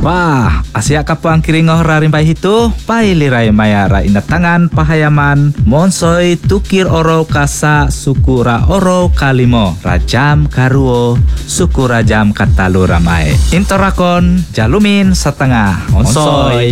Wah, asia kapuang kiringoh rarimpai itu, pailirai mayara ina tangan pahayaman, monsoi tukir oro kasa sukura oro kalimo, rajam karuo, suku rajam katalu ramai. Intorakon, jalumin setengah, monsoi.